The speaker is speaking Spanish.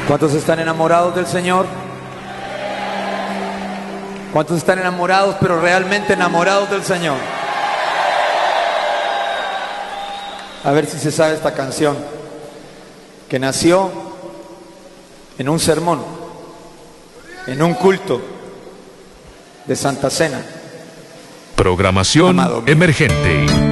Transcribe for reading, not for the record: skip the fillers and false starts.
¿Cuántos están enamorados del Señor? ¿Cuántos están enamorados, pero realmente enamorados del Señor? A ver si se sabe esta canción, que nació en un sermón, en un culto de Santa Cena. Programación emergente.